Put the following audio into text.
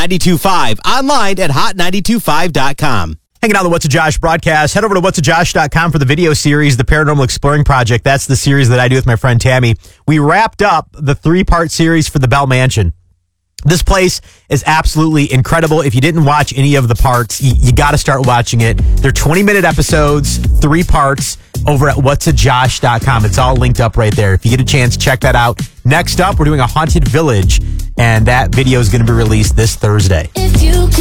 92.5. Online at hot925.com. Hanging out on the What's a Josh broadcast. Head over to whatsajosh.com for the video series, The Paranormal Exploring Project. That's the series that I do with my friend Tammy. We wrapped up the 3-part series for the Bell Mansion. This place is absolutely incredible. If you didn't watch any of the parts, you got to start watching it. They're 20-minute episodes, 3 parts, over at whatsajosh.com. It's all linked up right there. If you get a chance, check that out. Next up, we're doing a haunted village, and that video is going to be released this Thursday. If you